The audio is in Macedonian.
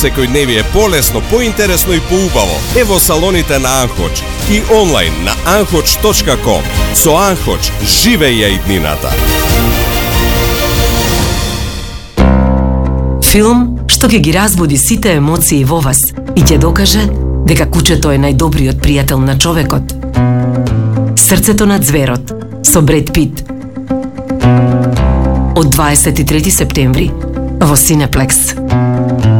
секојдневие полесно, поинтересно и поубаво е во салоните на Анхоч и онлайн на anhoch.com. Со Анхоч живеј ја иднината. Филм што ќе ги разбуди сите емоции во вас и ќе докаже дека кучето е најдобриот пријател на човекот. Срцето на зверот со Бред Пит. Од 23 септември во Синеплекс.